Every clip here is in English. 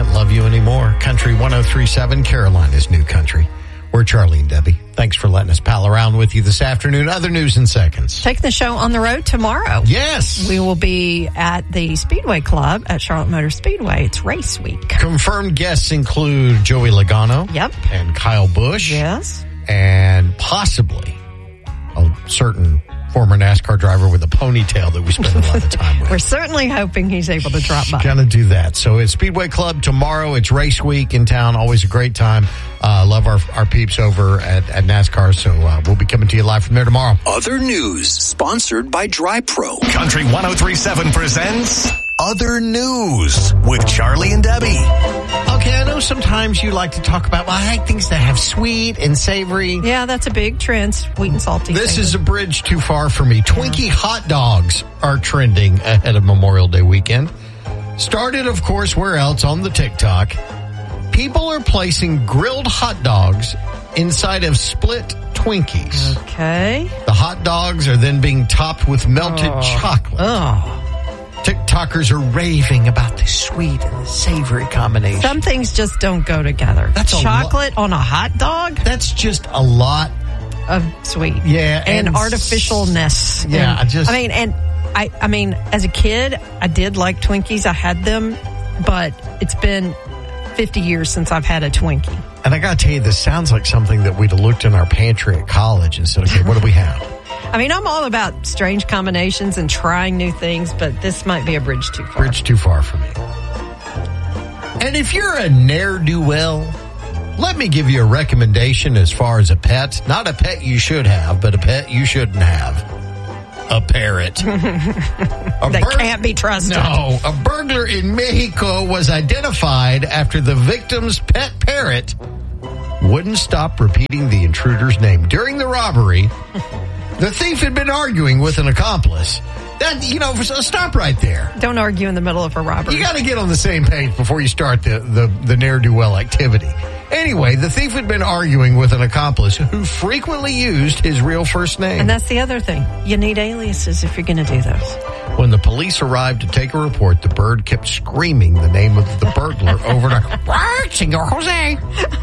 Can't Love You Anymore. Country 103.7, Carolina's New Country. We're Charlie and Debbie. Thanks for letting us pal around with you this afternoon. Other news in seconds. Taking the show on the road tomorrow. Yes. We will be at the Speedway Club at Charlotte Motor Speedway. It's race week. Confirmed guests include Joey Logano. Yep. And Kyle Busch. Yes. And possibly a certain former NASCAR driver with a ponytail that we spend a lot of time with. We're certainly hoping he's able to drop by. Gonna do that. So it's Speedway Club tomorrow. It's race week in town. Always a great time. Love our peeps over at NASCAR. So we'll be coming to you live from there tomorrow. Other news sponsored by DryPro. Country 103.7 presents Other News with Charlie and Debbie. Okay, I know sometimes you like to talk about, I like things that have sweet and savory. Yeah, that's a big trend, sweet and salty. This is a bridge too far for me. Twinkie hot dogs are trending ahead of Memorial Day weekend. Started, of course, where else? On the TikTok. People are placing grilled hot dogs inside of split Twinkies. Okay. The hot dogs are then being topped with melted chocolate. Oh. TikTokers are raving about the sweet and the savory combination. Some things just don't go together. That's chocolate on a hot dog? That's just a lot of sweet. Yeah. And artificialness. Yeah, I mean, as a kid, I did like Twinkies. I had them, but it's been 50 years since I've had a Twinkie. And I got to tell you, this sounds like something that we'd have looked in our pantry at college and said, okay, what do we have? I mean, I'm all about strange combinations and trying new things, but this might be a bridge too far. Bridge too far for me. And if you're a ne'er-do-well, let me give you a recommendation as far as a pet. Not a pet you should have, but a pet you shouldn't have. A parrot. That can't be trusted. No. A burglar in Mexico was identified after the victim's pet parrot wouldn't stop repeating the intruder's name. During the robbery, the thief had been arguing with an accomplice. Stop right there. Don't argue in the middle of a robbery. You got to get on the same page before you start the ne'er-do-well activity. Anyway, the thief had been arguing with an accomplice who frequently used his real first name. And that's the other thing. You need aliases if you're going to do those. When the police arrived to take a report, the bird kept screaming the name of the burglar over and over. Senor Jose!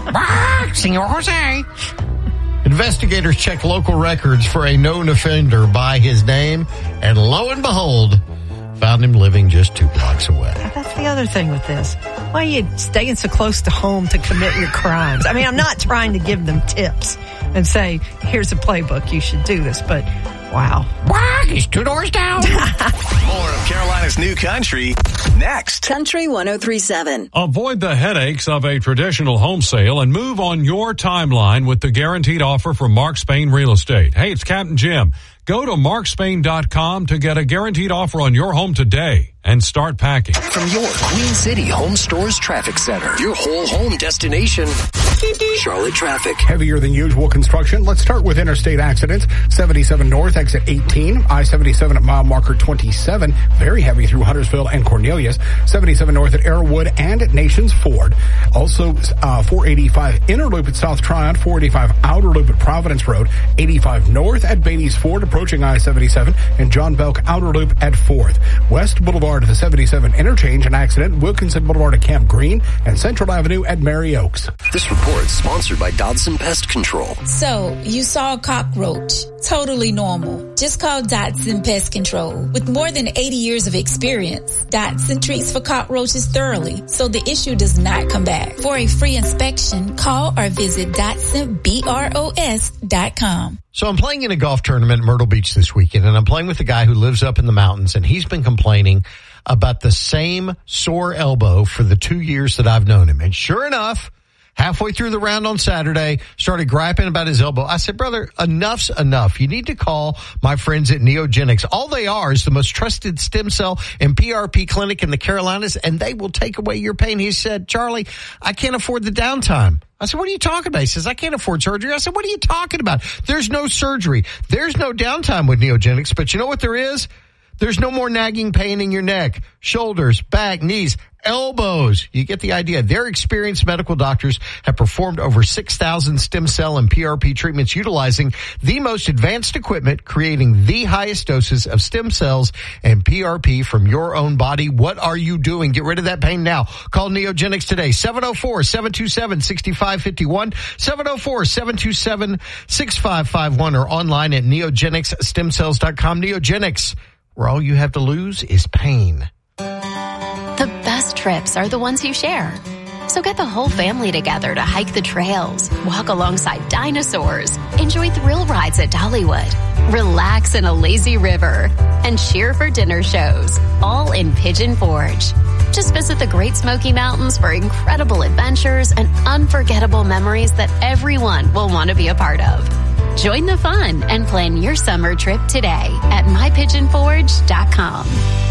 Senor Jose! Investigators checked local records for a known offender by his name, and lo and behold, found him living just 2 blocks away. That's the other thing with this. Why are you staying so close to home to commit your crimes? I mean, I'm not trying to give them tips and say, here's a playbook, you should do this, but wow. He's 2 doors down. More of Carolina's New Country next. Country 103.7. Avoid the headaches of a traditional home sale and move on your timeline with the guaranteed offer from Mark Spain Real Estate. Hey, it's Captain Jim. Go to markspain.com to get a guaranteed offer on your home today and start packing. From your Queen City Home Stores Traffic Center, your whole home destination, Charlotte Traffic. Heavier than usual construction. Let's start with interstate accidents. 77 north, exit 18. I-77 at mile marker 27. Very heavy through Huntersville and Cornelius. 77 north at Arrowwood and Nations Ford. Also, 485 inner loop at South Tryon. 485 outer loop at Providence Road. 85 north at Beatty's Ford, approaching I-77. And John Belk outer loop at 4th. West Boulevard to the 77 interchange, an accident. Wilkinson Boulevard at Camp Green. And Central Avenue at Mary Oaks. This report sponsored by Dodson Pest Control. So, you saw a cockroach. Totally normal. Just call Dodson Pest Control. With more than 80 years of experience, Dodson treats for cockroaches thoroughly, so the issue does not come back. For a free inspection, call or visit DodsonBROS.com. So I'm playing in a golf tournament in Myrtle Beach this weekend, and I'm playing with a guy who lives up in the mountains, and he's been complaining about the same sore elbow for the 2 years that I've known him. And sure enough, halfway through the round on Saturday, started griping about his elbow. I said, brother, enough's enough. You need to call my friends at Neogenics. All they are is the most trusted stem cell and PRP clinic in the Carolinas, and they will take away your pain. He said, Charlie, I can't afford the downtime. I said, what are you talking about? He says, I can't afford surgery. I said, what are you talking about? There's no surgery. There's no downtime with Neogenics, but you know what there is? There's no more nagging pain in your neck, shoulders, back, knees, elbows. You get the idea. Their experienced medical doctors have performed over 6,000 stem cell and PRP treatments utilizing the most advanced equipment, creating the highest doses of stem cells and PRP from your own body. What are you doing? Get rid of that pain now. Call Neogenics today. 704-727-6551, 704-727-6551, or online at neogenicsStemcells.com. Neogenics, where all you have to lose is pain. The best trips are the ones you share. So get the whole family together to hike the trails, walk alongside dinosaurs, enjoy thrill rides at Dollywood, relax in a lazy river, and cheer for dinner shows, all in Pigeon Forge. Just visit the Great Smoky Mountains for incredible adventures and unforgettable memories that everyone will want to be a part of. Join the fun and plan your summer trip today at mypigeonforge.com.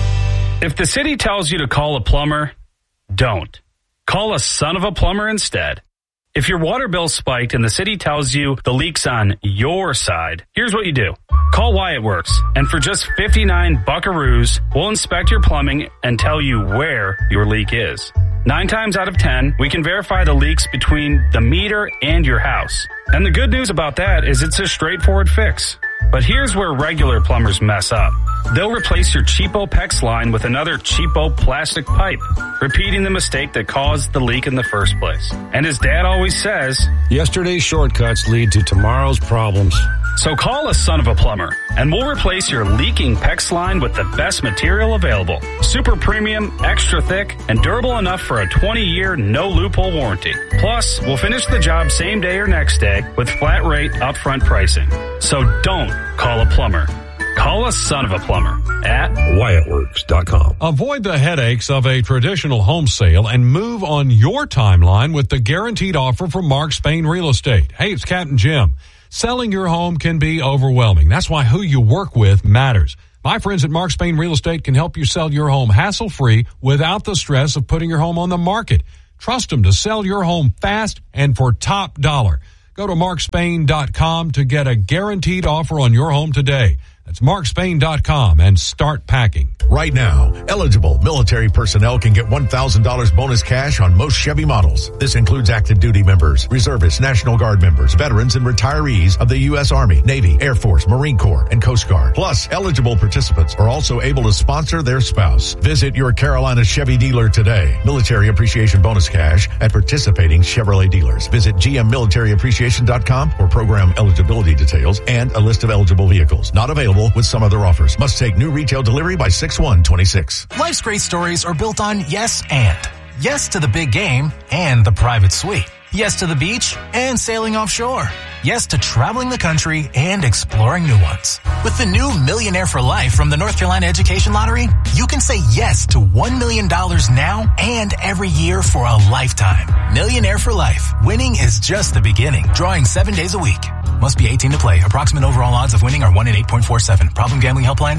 If the city tells you to call a plumber, don't. Call a son of a plumber instead. If your water bill spiked and the city tells you the leak's on your side, here's what you do. Call Wyatt Works, and for just 59 buckaroos, we'll inspect your plumbing and tell you where your leak is. 9 times out of 10, we can verify the leaks between the meter and your house. And the good news about that is it's a straightforward fix. But here's where regular plumbers mess up. They'll replace your cheapo PEX line with another cheapo plastic pipe, repeating the mistake that caused the leak in the first place. And as Dad always says, yesterday's shortcuts lead to tomorrow's problems. So call a son of a plumber, and we'll replace your leaking PEX line with the best material available. Super premium, extra thick, and durable enough for a 20-year no-loophole warranty. Plus, we'll finish the job same day or next day with flat rate upfront pricing. So don't call a plumber. Call a son of a plumber at WyattWorks.com. Avoid the headaches of a traditional home sale and move on your timeline with the guaranteed offer from Mark Spain Real Estate. Hey, it's Captain Jim. Selling your home can be overwhelming. That's why who you work with matters. My friends at Mark Spain Real Estate can help you sell your home hassle-free without the stress of putting your home on the market. Trust them to sell your home fast and for top dollar. Go to markspain.com to get a guaranteed offer on your home today. That's markspain.com and start packing. Right now, eligible military personnel can get $1,000 bonus cash on most Chevy models. This includes active duty members, reservists, National Guard members, veterans, and retirees of the U.S. Army, Navy, Air Force, Marine Corps, and Coast Guard. Plus, eligible participants are also able to sponsor their spouse. Visit your Carolina Chevy dealer today. Military Appreciation Bonus Cash at participating Chevrolet dealers. Visit gmmilitaryappreciation.com for program eligibility details and a list of eligible vehicles. Not available with some other offers. Must take new retail delivery by 6/1/26. Life's great stories are built on yes and. Yes to the big game and the private suite. Yes to the beach and sailing offshore. Yes to traveling the country and exploring new ones. With the new Millionaire for Life from the North Carolina Education Lottery, you can say yes to $1 million now and every year for a lifetime. Millionaire for Life. Winning is just the beginning. Drawing 7 days a week. Must be 18 to play. Approximate overall odds of winning are 1 in 8.47. Problem gambling helpline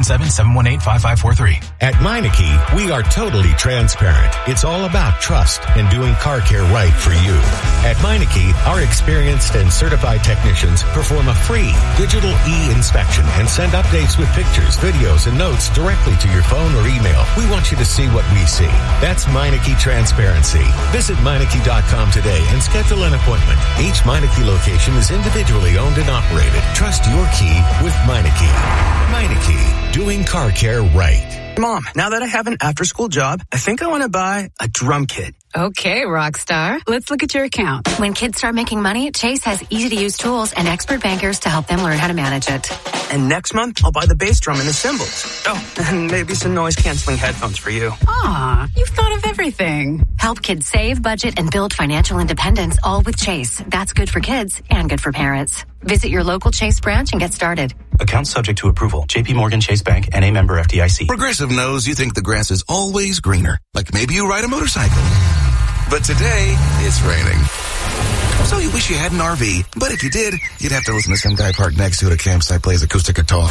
877-718-5543. At Meineke, we are totally transparent. It's all about trust and doing car care right for you. At Meineke, our experienced and certified technicians perform a free digital e-inspection and send updates with pictures, videos, and notes directly to your phone or email. We want you to see what we see. That's Meineke Transparency. Visit Meineke.com today and schedule an appointment. Each Meineke location is individually owned and operated. Trust your key with Meineke. Meineke, doing car care right. Mom, now that I have an after-school job, I think I want to buy a drum kit. Okay, Rockstar. Let's look at your account. When kids start making money, Chase has easy-to-use tools and expert bankers to help them learn how to manage it. And next month, I'll buy the bass drum and the cymbals. Oh, and maybe some noise-canceling headphones for you. Aw, you've thought of everything. Help kids save, budget, and build financial independence, all with Chase. That's good for kids and good for parents. Visit your local Chase branch and get started. Account subject to approval. JP Morgan Chase Bank, N.A. member FDIC. Progressive knows you think the grass is always greener. Like maybe you ride a motorcycle. But today, it's raining. So you wish you had an RV. But if you did, you'd have to listen to some guy parked next to it at a campsite plays acoustic guitar.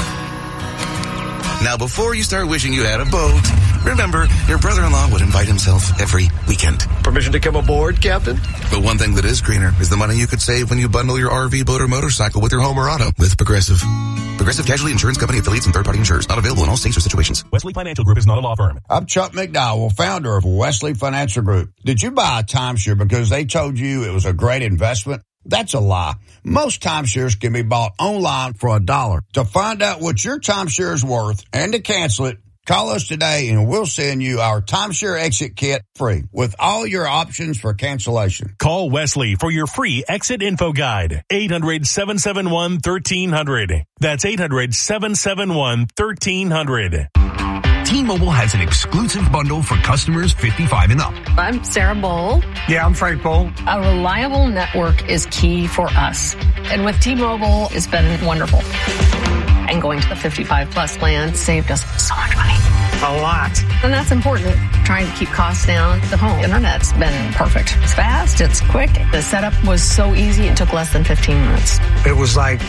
Now, before you start wishing you had a boat, remember, your brother-in-law would invite himself every weekend. Permission to come aboard, Captain? But one thing that is greener is the money you could save when you bundle your RV, boat, or motorcycle with your home or auto with Progressive. Progressive Casualty Insurance Company affiliates and third-party insurers. Not available in all states or situations. Wesley Financial Group is not a law firm. I'm Chuck McDowell, founder of Wesley Financial Group. Did you buy a timeshare because they told you it was a great investment? That's a lie. Most timeshares can be bought online for $1. To find out what your timeshare is worth and to cancel it, call us today and we'll send you our timeshare exit kit free with all your options for cancellation. Call Wesley for your free exit info guide. 800-771-1300. That's 800-771-1300. T-Mobile has an exclusive bundle for customers 55 and up. I'm Sarah Bowl. Yeah, I'm Frank Bowl. A reliable network is key for us. And with T-Mobile, it's been wonderful. And going to the 55 plus plan saved us so much money. A lot. And that's important. Trying to keep costs down. The home internet's been perfect. It's fast. It's quick. The setup was so easy. It took less than 15 minutes. It was like,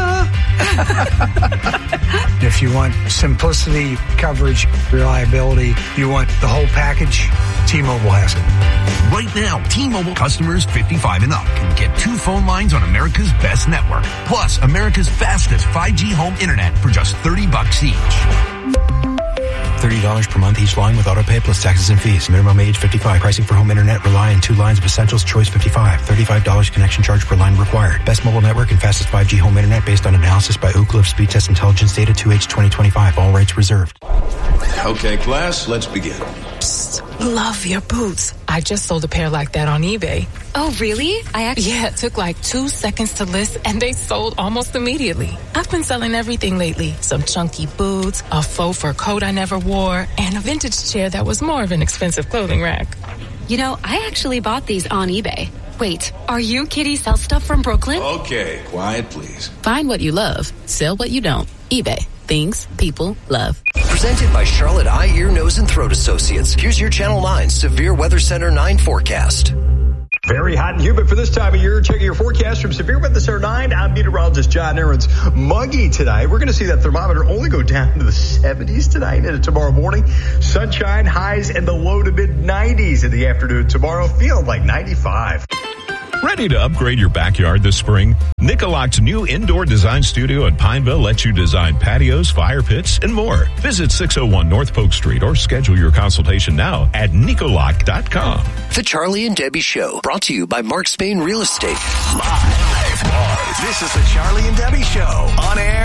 if you want simplicity, coverage, reliability, you want the whole package, T-Mobile has it. Right now, T-Mobile customers 55 and up can get 2 phone lines on America's best network. Plus, America's fastest 5G home internet for just $30 each. $30 per month each line with autopay plus taxes and fees. Minimum age 55. Pricing for home internet rely on 2 lines of essentials. Choice 55. $35 connection charge per line required. Best mobile network and fastest 5G home internet based on analysis by Ookla of Speed Test Intelligence data 2H 2025. All rights reserved. Okay, class, let's begin. Psst, love your boots. I just sold a pair like that on eBay. Oh, really? Yeah, it took like 2 seconds to list and they sold almost immediately. I've been selling everything lately. Some chunky boots, a faux fur coat I never wore, and a vintage chair that was more of an expensive clothing rack. You know, I actually bought these on eBay. Wait, are you Kitty Sell Stuff from Brooklyn? Okay, quiet, please. Find what you love. Sell what you don't. eBay. Things people love. Presented by Charlotte Eye, Ear, Nose, and Throat Associates. Here's your Channel 9 Severe Weather Center 9 forecast. Very hot and humid for this time of year. Checking your forecast from Severe Weather Center 9. I'm meteorologist John Aarons. Muggy tonight. We're going to see that thermometer only go down to the 70s tonight and tomorrow morning. Sunshine, highs in the low to mid 90s in the afternoon tomorrow. Feeling like 95. Ready to upgrade your backyard this spring? Nicolac's new indoor design studio in Pineville lets you design patios, fire pits, and more. Visit 601 North Polk Street or schedule your consultation now at Nicolac.com. The Charlie and Debbie Show, brought to you by Mark Spain Real Estate. Live. This is the Charlie and Debbie Show. On air